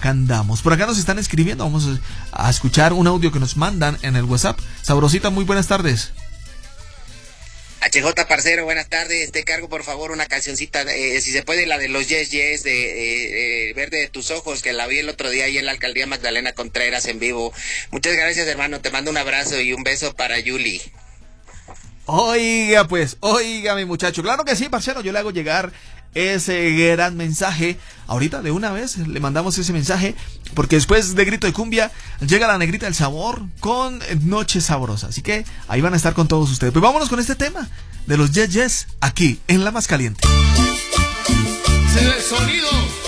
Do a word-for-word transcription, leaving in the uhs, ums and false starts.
acá andamos. Por acá nos están escribiendo, vamos a escuchar un audio que nos mandan en el WhatsApp. Sabrosita, muy buenas tardes. H J Parcero, buenas tardes. Te cargo por favor una cancioncita, eh, si se puede, la de los Yes Yes, de eh, eh, Verde de tus ojos, que la vi el otro día ahí en la alcaldía Magdalena Contreras en vivo. Muchas gracias, hermano. Te mando un abrazo y un beso para Yuli. Oiga, pues, oiga, mi muchacho. Claro que sí, parcero, yo le hago llegar ese gran mensaje. Ahorita de una vez le mandamos ese mensaje, porque después de Grito de Cumbia llega la Negrita del Sabor con Noche Sabrosa. Así que ahí van a estar con todos ustedes. Pues vámonos con este tema de los Yes Yes aquí en La Más Caliente. Se ve el sonido.